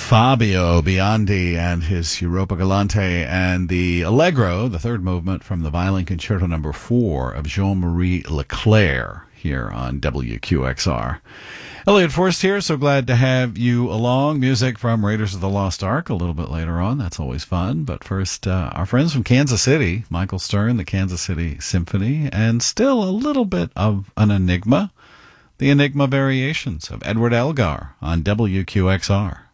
Fabio Biondi and his Europa Galante and the Allegro, the third movement from the Violin Concerto No. 4 of Jean-Marie Leclerc here on WQXR. Elliot Forrest here, so glad to have you along. Music from Raiders of the Lost Ark a little bit later on. That's always fun. But first, our friends from Kansas City, Michael Stern, the Kansas City Symphony, and still a little bit of an enigma, the Enigma Variations of Edward Elgar on WQXR.